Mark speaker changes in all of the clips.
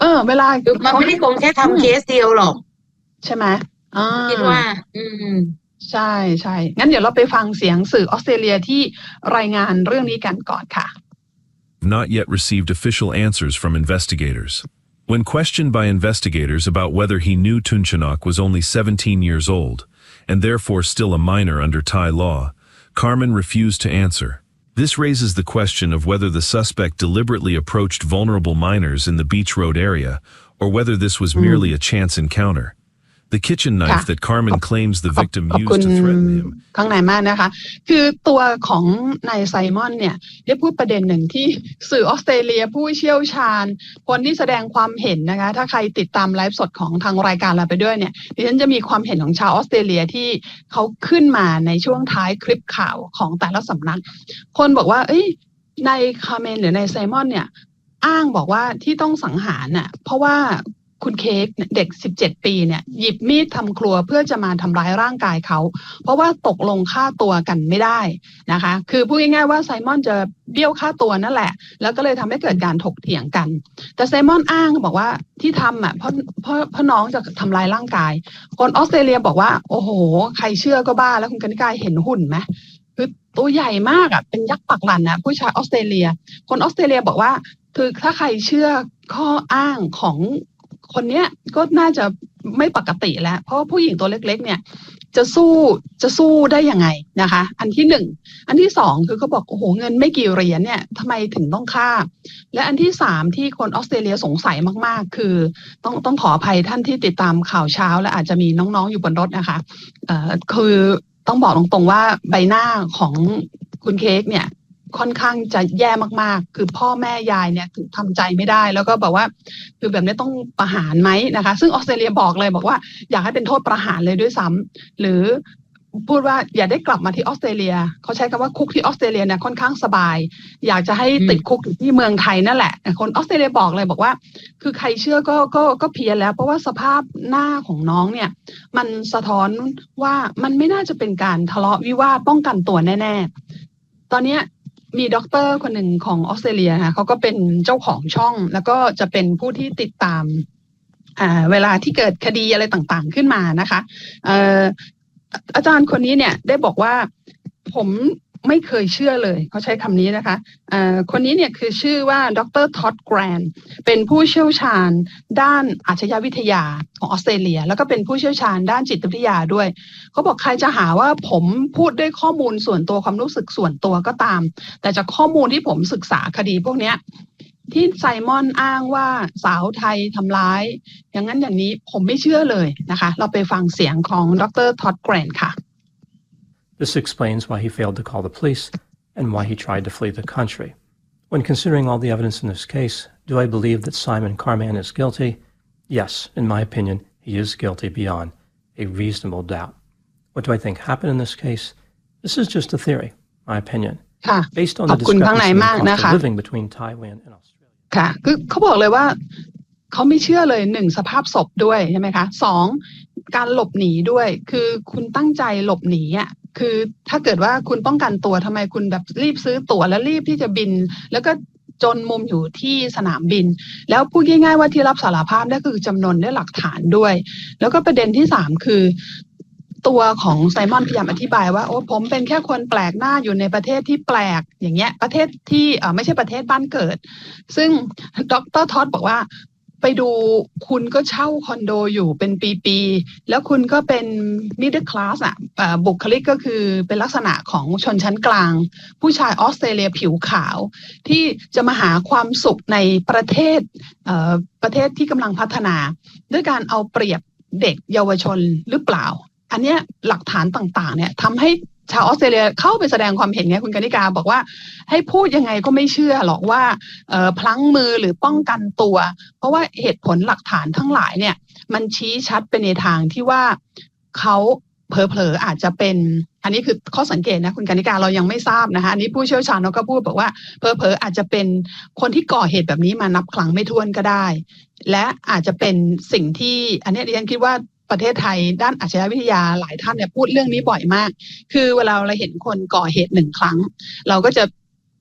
Speaker 1: เวลา
Speaker 2: มันไม่ได้คงแค่ทำเคสเดียวหรอก
Speaker 1: ใช่ไหม
Speaker 2: คิดว่า
Speaker 1: ใช่ใช่งั้นเดี๋ยวเราไปฟังเสียงสื่อออสเตรเลียที่รายงานเรื่องนี้กันก่อนค่ะ
Speaker 3: Not yet received official answers from investigators. When questioned by investigators about whether he knew Tunchanok was only 17 years old, and therefore still a minor under Thai law, Carmen refused to answer. This raises the question of whether the suspect deliberately approached vulnerable minors in the Beach Road area, or whether this was merely a chance encounter. The kitchen knife that Carmen claims the victim used to threaten him.
Speaker 1: ข้างในมากนะคะคือตัวของนายไซมอนเนี่ยได้พูดประเด็นหนึ่งที่สื่อออสเตรเลียผู้เชี่ยวชาญคนที่แสดงความเห็นนะคะถ้าใครติดตามไลฟ์สดของทางรายการเราไปด้วยเนี่ยดิฉันจะมีความเห็นของชาวออสเตรเลียที่เขาขึ้นมาในช่วงท้ายคลิปข่าวของแต่ละสำนักคนบอกว่าในคาเมนหรือในไซมอนเนี่ยอ้างบอกว่าที่ต้องสังหารน่ะเพราะว่าคุณเค้กเด็ก17ปีเนี่ยหยิบมีดทำครัวเพื่อจะมาทำร้ายร่างกายเขาเพราะว่าตกลงค่าตัวกันไม่ได้นะคะคือพูดง่ายๆว่าไซมอนจะเบี้ยวค่าตัวนั่นแหละแล้วก็เลยทำให้เกิดการถกเถียงกันแต่ไซมอนอ้างบอกว่าที่ทำเพราะน้องจะทำร้ายร่างกายคนออสเตรเลียบอกว่าโอ้โหใครเชื่อก็บ้าแล้วคุณกนิกาเห็นหุ่นไหมคือตัวใหญ่มากเป็นยักษ์ปักหลันนะผู้ชายออสเตรเลียคนออสเตรเลียบอกว่าคือถ้าใครเชื่อข้ออ้างของคนเนี้ยก็น่าจะไม่ปกติแล้วเพราะผู้หญิงตัวเล็กๆเนี่ยจะสู้ได้ยังไงนะคะอันที่หนึ่งอันที่สองคือเขาบอกโอ้โหเงินไม่กี่เหรียญเนี่ยทำไมถึงต้องฆ่าและอันที่สามที่คนออสเตรเลียสงสัยมากๆคือต้องขออภัยท่านที่ติดตามข่าวเช้าและอาจจะมีน้องๆอยู่บนรถนะคะคือต้องบอกตรงๆว่าใบหน้าของคุณเค้กเนี่ยค่อนข้างจะแย่มากๆคือพ่อแม่ยายเนี่ยถึงทำใจไม่ได้แล้วก็บอกว่าคือแบบนี้ต้องประหารไหมนะคะซึ่งออสเตรเลียบอกเลยบอกว่าอยากให้เป็นโทษประหารเลยด้วยซ้ำหรือพูดว่าอย่าได้กลับมาที่ออสเตรเลียเขาใช้คำว่าคุกที่ออสเตรเลียเนี่ยค่อนข้างสบายอยากจะให้ติดคุกอยู่ที่เมืองไทยนั่นแหละคนออสเตรเลียบอกเลยบอกว่าคือใครเชื่อก็เพี้ยนแล้วเพราะว่าสภาพหน้าของน้องเนี่ยมันสะท้อนว่ามันไม่น่าจะเป็นการทะเลาะวิวาทป้องกันตัวแน่ๆตอนนี้มีด็อกเตอร์คนหนึ่งของออสเตรเลียค่ะเขาก็เป็นเจ้าของช่องแล้วก็จะเป็นผู้ที่ติดตามเวลาที่เกิดคดีอะไรต่างๆขึ้นมานะคะอาจารย์คนนี้เนี่ยได้บอกว่าผมไม่เคยเชื่อเลยเขาใช้คำนี้นะคะคนนี้เนี่ยคือชื่อว่าดร.ท็อดแกรนเป็นผู้เชี่ยวชาญด้านอาชญาวิทยาของออสเตรเลียแล้วก็เป็นผู้เชี่ยวชาญด้านจิตวิทยาด้วยเขาบอกใครจะหาว่าผมพูดด้วยข้อมูลส่วนตัวความรู้สึกส่วนตัวก็ตามแต่จากข้อมูลที่ผมศึกษาคดีพวกนี้ที่ไซมอนอ้างว่าสาวไทยทำร้ายอย่างนั้นอย่างนี้ผมไม่เชื่อเลยนะคะเราไปฟังเสียงของดร.ท็อดแกรนค่ะ
Speaker 4: This explains why he failed to call the police and why he tried to flee the country. When considering all the evidence in this case, do I believe that Simon Carman is guilty? Yes, in my opinion, he is guilty beyond a reasonable doubt. What do I think happened in this case? This is just a theory, my opinion, based on the discrepancy in cost of living between Taiwan and Australia.
Speaker 1: ค่ะคือเขาบอกเลยว่าเขาไม่เชื่อเลยหนึ่งสภาพศพด้วยใช่ไหมคะสองการหลบหนีด้วยคือคุณตั้งใจหลบหนีอ่ะคือถ้าเกิดว่าคุณป้องกันตัวทำไมคุณแบบรีบซื้อตั๋วแล้วรีบที่จะบินแล้วก็จนมุมอยู่ที่สนามบินแล้วพูดง่ายๆว่าที่รับสารภาพนั่นคือจำนวนด้วยหลักฐานด้วยแล้วก็ประเด็นที่สามคือตัวของไซมอนพยายามอธิบายว่าโอ้ผมเป็นแค่คนแปลกหน้าอยู่ในประเทศที่แปลกอย่างเงี้ยประเทศที่ไม่ใช่ประเทศบ้านเกิดซึ่งดร.ท็อดบอกว่าไปดูคุณก็เช่าคอนโดอยู่เป็นปีๆแล้วคุณก็เป็น middle class บุคลิกก็คือเป็นลักษณะของชนชั้นกลางผู้ชายออสเตรเลียผิวขาวที่จะมาหาความสุขในประเทศที่กำลังพัฒนาด้วยการเอาเปรียบเด็กเยาวชนหรือเปล่าอันเนี้ยหลักฐานต่างๆเนี่ยทำให้ชาวออสเตรเลียเข้าไปแสดงความเห็นไงคุณกนิกาบอกว่าให้พูดยังไงก็ไม่เชื่อหรอกว่าพลั้งมือหรือป้องกันตัวเพราะว่าเหตุผลหลักฐานทั้งหลายเนี่ยมันชี้ชัดไปในทางที่ว่าเขาเผลอๆอาจจะเป็นอันนี้คือข้อสังเกตนะคุณกนิกาเรายังไม่ทราบนะคะอันนี้ผู้เชี่ยวชาญเขาก็พูดบอกว่าเผลอๆอาจจะเป็นคนที่ก่อเหตุแบบนี้มานับครั้งไม่ถ้วนก็ได้และอาจจะเป็นสิ่งที่อันนี้ดิฉันคิดว่าประเทศไทยด้านอาชญาวิทยาหลายท่านเนี่ยพูดเรื่องนี้บ่อยมากคือเวลาเราเห็นคนก่อเหตุหนึ่งครั้งเราก็จะ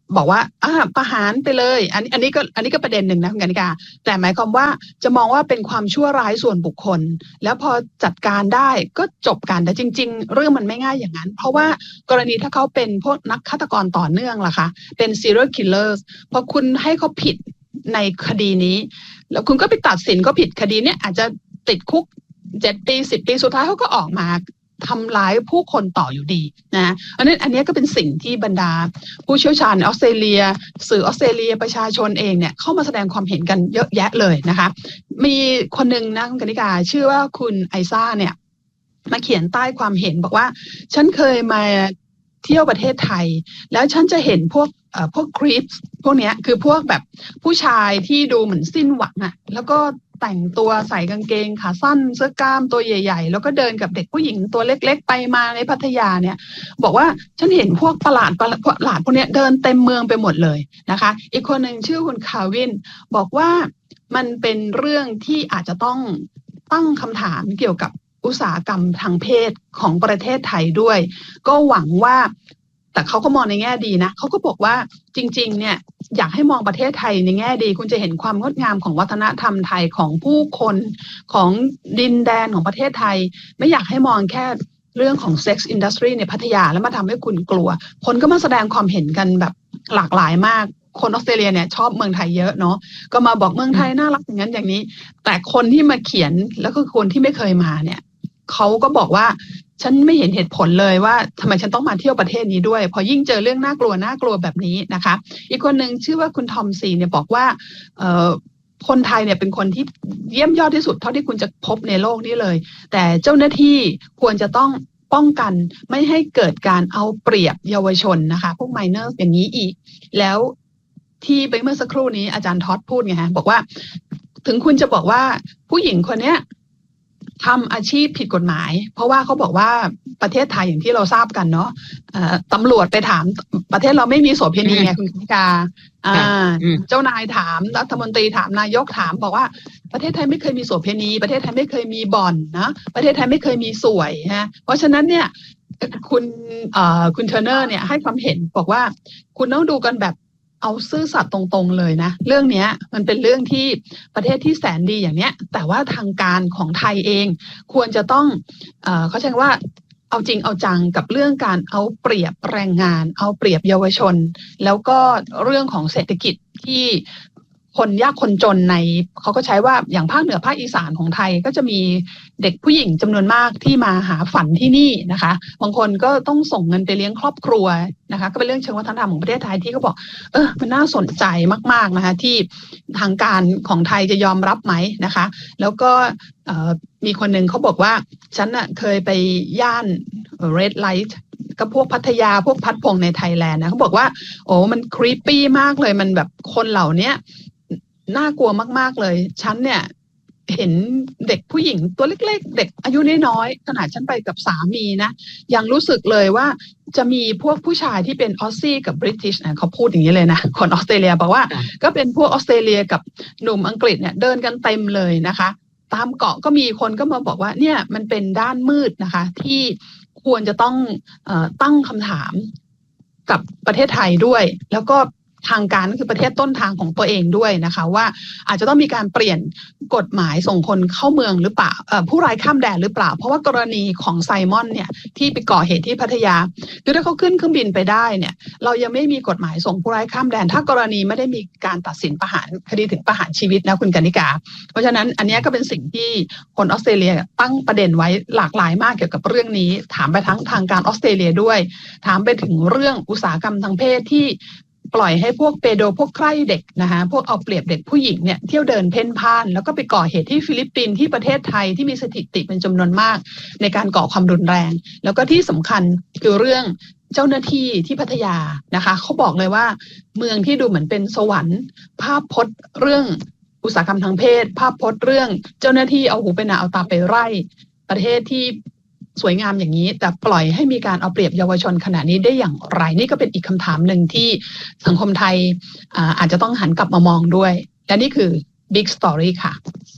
Speaker 1: บอกว่าประหารไปเลยอันนี้ก็ประเด็นหนึ่งนะคุณกนิกาแต่หมายความว่าจะมองว่าเป็นความชั่วร้ายส่วนบุคคลแล้วพอจัดการได้ก็จบกันแต่จริงๆเรื่องมันไม่ง่ายอย่างนั้นเพราะว่ากรณีถ้าเขาเป็นพวกนักฆาตกรต่อเนื่องล่ะคะเป็น serial killers พอคุณให้เขาผิดในคดีนี้แล้วคุณก็ไปตัดสินก็ผิดคดีเนี้ยอาจจะติดคุก7 ปี 10 ปีสุดท้ายเขาก็ออกมาทำร้ายผู้คนต่ออยู่ดีนะอันนี้ก็เป็นสิ่งที่บรรดาผู้เชี่ยวชาญออสเตรเลียสื่อออสเตรเลียประชาชนเองเนี่ยเข้ามาแสดงความเห็นกันเยอะแยะเลยนะคะมีคนหนึ่งนะคุณกนิกาชื่อว่าคุณไอซ่าเนี่ยมาเขียนใต้ความเห็นบอกว่าฉันเคยมาเที่ยวประเทศไทยแล้วฉันจะเห็นพวกครีปพวกเนี้ยคือพวกแบบผู้ชายที่ดูเหมือนสิ้นหวังอะแล้วก็แต่งตัวใส่กางเกงขาสั้นเสื้อกล้ามตัวใหญ่ๆแล้วก็เดินกับเด็กผู้หญิงตัวเล็กๆไปมาในพัทยาเนี่ยบอกว่าฉันเห็นพวกประหลาดพวกเนี้ยเดินเต็มเมืองไปหมดเลยนะคะอีกคนหนึ่งชื่อคุณคาวินบอกว่ามันเป็นเรื่องที่อาจจะต้องตั้งคำถามเกี่ยวกับอุตสาหกรรมทางเพศของประเทศไทยด้วยก็หวังว่าแต่เขาก็มองในแง่ดีนะเขาก็บอกว่าจริงๆเนี่ยอยากให้มองประเทศไทยในแง่ดีคุณจะเห็นความงดงามของวัฒนธรรมไทยของผู้คนของดินแดนของประเทศไทยไม่อยากให้มองแค่เรื่องของเซ็กซ์อินดัสทรีในพัทยาแล้วมาทำให้คุณกลัวคนก็มาแสดงความเห็นกันแบบหลากหลายมากคนออสเตรเลียเนี่ยชอบเมืองไทยเยอะเนาะก็มาบอกเมืองไทยน่ารักอย่างนั้นอย่างนี้แต่คนที่มาเขียนแล้วก็คนที่ไม่เคยมาเนี่ยเขาก็บอกว่าฉันไม่เห็นเหตุผลเลยว่าทำไมฉันต้องมาเที่ยวประเทศนี้ด้วยพอยิ่งเจอเรื่องน่ากลัวแบบนี้นะคะอีกคนหนึ่งชื่อว่าคุณทอมซีเนี่ยบอกว่าคนไทยเนี่ยเป็นคนที่เยี่ยมยอดที่สุดเท่าที่คุณจะพบในโลกนี้เลยแต่เจ้าหน้าที่ควรจะต้องป้องกันไม่ให้เกิดการเอาเปรียบเยาวชนนะคะพวกไมเนอร์อย่างนี้อีกแล้วที่ไปเมื่อสักครู่นี้อาจารย์ท็อดพูดไงฮะบอกว่าถึงคุณจะบอกว่าผู้หญิงคนเนี้ยทำอาชีพผิดกฎหมายเพราะว่าเขาบอกว่าประเทศไทยอย่างที่เราทราบกันเนาะตำรวจไปถามประเทศเราไม่มีโสเภณีไงคุณกนิกาเจ้านายถามรัฐมนตรีถามนายกถามบอกว่าประเทศไทยไม่เคยมีโสเภณีประเทศไทยไม่เคยมีบ่อนนะประเทศไทยไม่เคยมีสวยฮะเพราะฉะนั้นเนี่ยคุณเทอร์เนอร์เนี่ยให้ความเห็นบอกว่าคุณต้องดูกันแบบเอาซื่อสัตย์ตรงๆเลยนะเรื่องนี้มันเป็นเรื่องที่ประเทศที่แสนดีอย่างเนี้ยแต่ว่าทางการของไทยเองควรจะต้องเขาใช้ว่าเอาจริงเอาจังกับเรื่องการเอาเปรียบแรงงานเอาเปรียบเยาวชนแล้วก็เรื่องของเศรษฐกิจที่คนยากคนจนในเขาก็ใช้ว่าอย่างภาคเหนือภาคอีสานของไทยก็จะมีเด็กผู้หญิงจำนวนมากที่มาหาฝันที่นี่นะคะบางคนก็ต้องส่งเงินไปเลี้ยงครอบครัวนะคะก็เป็นเรื่องเชิงวัฒนธรรมของประเทศไทยที่เขาบอกมันน่าสนใจมากๆนะคะที่ทางการของไทยจะยอมรับไหมนะคะแล้วก็มีคนหนึ่งเขาบอกว่าฉันเคยไปย่าน Red Light ก็พวกพัทยาพวกพัดพงในไทยแลนด์นะเขาบอกว่าโอ้มันครีปปี้มากเลยมันแบบคนเหล่านี้น่ากลัวมากๆเลยฉันเนี่ยเห็นเด็กผู้หญิงตัวเล็กๆเด็กอายุน้อยๆขนาดฉันไปกับสามีนะยังรู้สึกเลยว่าจะมีพวกผู้ชายที่เป็นออสซี่กับบริติชนะเขาพูดอย่างนี้เลยนะคนออสเตรเลียบอกว่าก็เป็นพวกออสเตรเลียกับหนุ่มอังกฤษเนี่ยเดินกันเต็มเลยนะคะตามเกาะก็มีคนก็มาบอกว่าเนี่ยมันเป็นด้านมืดนะคะที่ควรจะต้องตั้งคำถามกับประเทศไทยด้วยแล้วก็ทางการก็คือประเทศต้นทางของตัวเองด้วยนะคะว่าอาจจะต้องมีการเปลี่ยนกฎหมายส่งคนเข้าเมืองหรือเปล่าผู้ร้ายข้ามแดนหรือเปล่าเพราะว่ากรณีของไซมอนเนี่ยที่ไปก่อเหตุที่พัทยาคือถ้าเขาขึ้นเครื่องบินไปได้เนี่ยเรายังไม่มีกฎหมายส่งผู้ร้ายข้ามแดนถ้ากรณีไม่ได้มีการตัดสินประหารคดีถึงประหารชีวิตนะคุณกนิกาเพราะฉะนั้นอันนี้ก็เป็นสิ่งที่คนออสเตรเลียตั้งประเด็นไว้หลากหลายมากเกี่ยวกับเรื่องนี้ถามไปทั้งทางการออสเตรเลียด้วยถามไปถึงเรื่องอุตสาหกรรมทางเพศที่ปล่อยให้พวกเปโดพวกใคร่เด็กนะคะพวกเอาเปรียบเด็กผู้หญิงเนี่ยเที่ยวเดินเพ่นพ่านแล้วก็ไปก่อเหตุที่ฟิลิปปินส์ที่ประเทศไทยที่มีสถิติเป็นจำนวนมากในการก่อความรุนแรงแล้วก็ที่สำคัญคือเรื่องเจ้าหน้าที่ที่พัทยานะคะเขาบอกเลยว่าเมืองที่ดูเหมือนเป็นสวรรค์ภาพพจน์เรื่องอุตสาหกรรมทางเพศภาพพจน์เรื่องเจ้าหน้าที่เอาหูไปนาเอาตาไปไล่ประเทศที่สวยงามอย่างนี้แต่ปล่อยให้มีการเอาเปรียบเยาวชนขณะนี้ได้อย่างไรนี่ก็เป็นอีกคำถามหนึ่งที่สังคมไทยอาจจะต้องหันกลับมามองด้วยและนี่คือ Big Story ค่ะ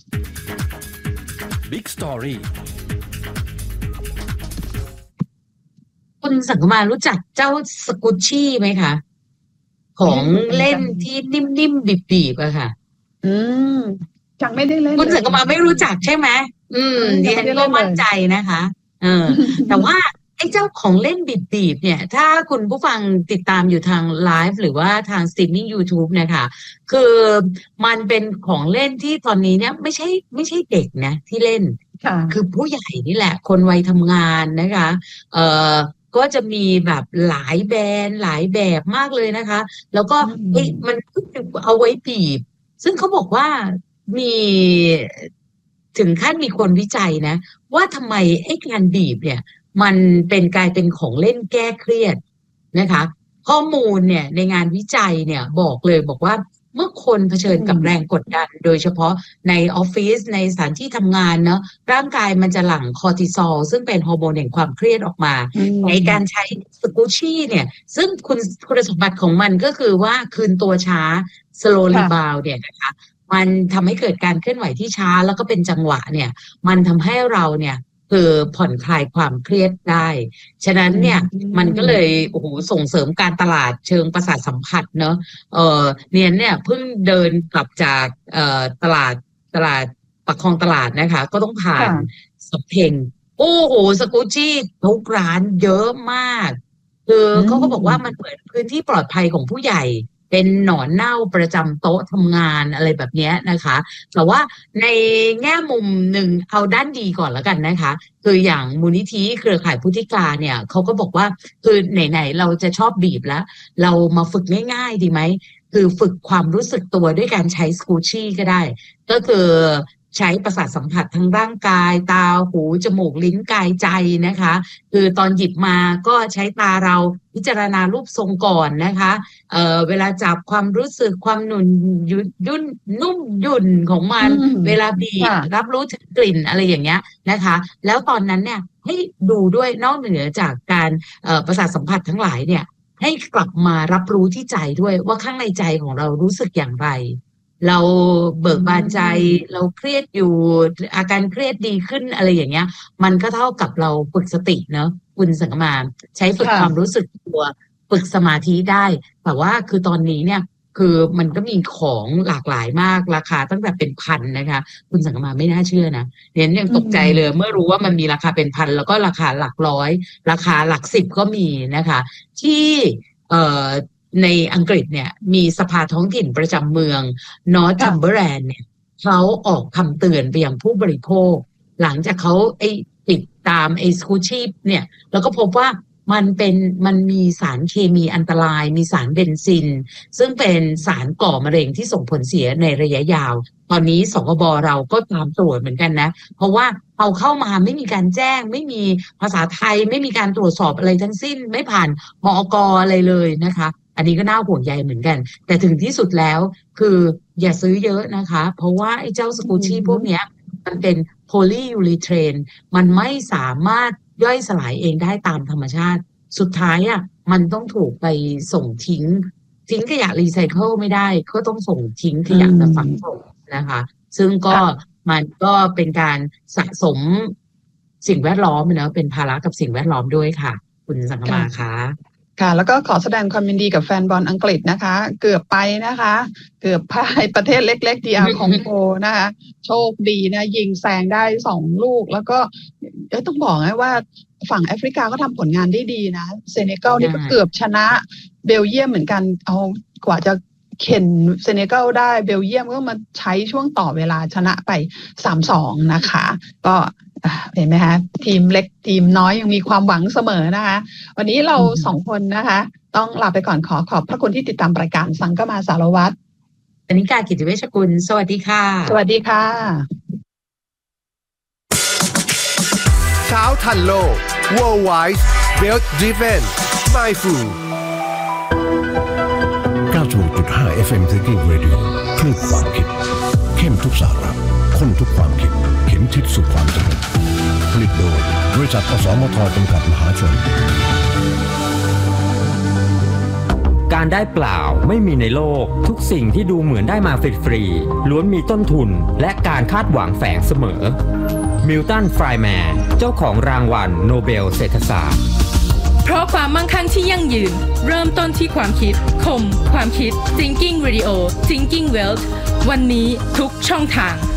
Speaker 5: Big Story
Speaker 2: คุณสังกมารู้จักเจ้าสกุชชี่ไหมคะของเล่นที่นิ่มๆบีบๆอะค่ะ
Speaker 1: จังไม่ได้เล่น
Speaker 2: คุณสังกมาไม่รู้จักใช่ไหมดิฉันก็มั่นใจนะคะแต่ว่าไอ้เจ้าของเล่นบีบเนี่ยถ้าคุณผู้ฟังติดตามอยู่ทางไลฟ์หรือว่าทางสตรีมมิ่ง YouTube นะคะคือมันเป็นของเล่นที่ตอนนี้เนี่ยไม่ใช่เด็กนะที่เล่นคือผู้ใหญ่นี่แหละคนวัยทำงานนะคะก็จะมีแบบหลายแบรนด์หลายแบบมากเลยนะคะแล้วก็มันเอาไว้บีบซึ่งเขาบอกว่ามีถึงขั้นมีคนวิจัยนะว่าทำไมไอ้การบีบเนี่ยมันกลายเป็นของเล่นแก้เครียดนะคะข้อมูลเนี่ยในงานวิจัยเนี่ยบอกว่าเมื่อคนเผชิญกับแรงกดดันโดยเฉพาะในออฟฟิศในสถานที่ทำงานเนาะร่างกายมันจะหลั่งคอร์ติซอลซึ่งเป็นฮอร์โมนแห่งความเครียดออกมาในการใช้สกูชี่เนี่ยซึ่งคุณสมบัติของมันก็คือว่าคืนตัวช้า slow rebound เนี่ยนะคะมันทำให้เกิดการเคลื่อนไหวที่ช้าแล้วก็เป็นจังหวะเนี่ยมันทำให้เราเนี่ยคือผ่อนคลายความเครียดได้ฉะนั้นเนี่ยมันก็เลยส่งเสริมการตลาดเชิงประสาทสัมผัสเนอะเนี่ยเพิ่งเดินกลับจากตลาดประคองตลาดนะคะก็ต้องผ่านสเพ็งสกูชี่ทุกร้านเยอะมากคือเขาก็บอกว่ามันเหมือนพื้นที่ปลอดภัยของผู้ใหญ่เป็นหนอนเน่าประจำโต๊ะทำงานอะไรแบบนี้นะคะแต่ว่าในแง่มุมหนึ่งเอาด้านดีก่อนแล้วกันนะคะคืออย่างมูลนิธิเครือข่ายพุทธิกาเนี่ยเขาก็บอกว่าคือไหนๆเราจะชอบบีบแล้วเรามาฝึกง่ายๆดีไหมคือฝึกความรู้สึกตัวด้วยการใช้สกูชี่ก็ได้ก็คือใช้ประสาทสัมผัสทั้งร่างกายตาหูจมูกลิ้นกายใจนะคะคือตอนหยิบมาก็ใช้ตาเราพิจารณารูปทรงก่อนนะคะเวลาจับความรู้สึกความนุ่มยุ่นของมันเวลาบีบรับรู้ถึงกลิ่นอะไรอย่างเงี้ยนะคะแล้วตอนนั้นเนี่ยให้ดูด้วยนอกเหนือจากการประสาทสัมผัสทั้งหลายเนี่ยให้กลับมารับรู้ที่ใจด้วยว่าข้างในใจของเรารู้สึกอย่างไรเราเบิกบานใจเราเครียดอยู่อาการเครียดดีขึ้นอะไรอย่างเงี้ยมันก็เท่ากับเราฝึกสติเนาะคุณสังกมาใช้ฝึกความรู้สึกตัวฝึกสมาธิได้แต่ว่าคือตอนนี้เนี่ยคือมันก็มีของหลากหลายมากราคาตั้งแต่เป็นพันนะคะคุณสังกมาไม่น่าเชื่อนะเนี่ยยังตกใจเลยเมื่อรู้ว่ามันมีราคาเป็นพันแล้วก็ราคาหลักร้อยราคาหลัก10ก็มีนะคะที่ในอังกฤษเนี่ยมีสภาท้องถิ่นประจำเมืองนอร์ทัมเบอร์แลนด์เนี่ยเขาออกคำเตือนไปยังผู้บริโภคหลังจากเขาติดตามสกูชี่เนี่ยแล้วก็พบว่ามันมีสารเคมีอันตรายมีสารเบนซินซึ่งเป็นสารก่อมะเร็งที่ส่งผลเสียในระยะยาวตอนนี้สคบเราก็ตามตรวจเหมือนกันนะเพราะว่าเอาเข้ามาไม่มีการแจ้งไม่มีภาษาไทยไม่มีการตรวจสอบอะไรทั้งสิ้นไม่ผ่านมอก.อะไรเลยนะคะอันนี้ก็น่าห่วงใยเหมือนกันแต่ถึงที่สุดแล้วคืออย่าซื้อเยอะนะคะเพราะว่าไอ้เจ้าสกูชี่พวกเนี้ยมันเป็นโพลียูรีเทรนมันไม่สามารถย่อยสลายเองได้ตามธรรมชาติสุดท้ายมันต้องถูกไปส่งทิ้งขยะรีไซเคิลไม่ได้ก็ต้องส่งทิ้งขยะแบบฝังกลบนะคะซึ่งก็มันก็เป็นการสะสมสิ่งแวดล้อมเนอะเป็นภาระกับสิ่งแวดล้อมด้วยค่ะคุณสังกมาค่ะ
Speaker 1: ค่ะแล้วก็ขอแสดงความยินดีกับแฟนบอลอังกฤษนะคะเกือบไปนะคะเกือบพ่ายประเทศเล็กๆDRคองโกนะคะโชคดีนะยิงแซงได้2ลูกแล้วก็ต้องบอกนะว่าฝั่งแอฟริกาก็ทำผลงานได้ดีนะเซเนกัลนี่ก็เกือบชนะเบลเยียมเหมือนกันเอากว่าจะเข็นเซเนกัลได้เบลเยียมก็มาใช้ช่วงต่อเวลาชนะไป 3-2 นะคะก็เห็นไหมคะทีมเล็กทีมน้อยยังมีความหวังเสมอนะคะวันนี้เรา2คนนะคะต้องลาไปก่อนขอบพระคุณที่ติดตามรายการสังกมาสารวัตร
Speaker 2: ปณิกากิติเวชกุลสวัสดีค่ะ
Speaker 1: สวัสดีค่ะ
Speaker 5: เช้าทันโลก Worldwide Wealth Driven Mindful 96.5 FM Thinking Radio คลื่นความคิดเข้มทุกสาระข้นทุกความคิดเข็มทิศสู่ความสำเร็จผลิตโดยบริษัทอสมทจำกัดมหาชน
Speaker 6: การได้เปล่าไม่มีในโลกทุกสิ่งที่ดูเหมือนได้มาฟรีๆล้วนมีต้นทุนและการคาดหวังแฝงเสมอมิลตัน ไฟร์แมนเจ้าของรางวัลโนเบลเศรษฐศาสตร์
Speaker 7: เพราะความมั่งคั่งที่ยั่งยืนเริ่มต้นที่ความคิดคมความคิด Thinking Radio Thinking Wealth วันนี้ทุกช่องทาง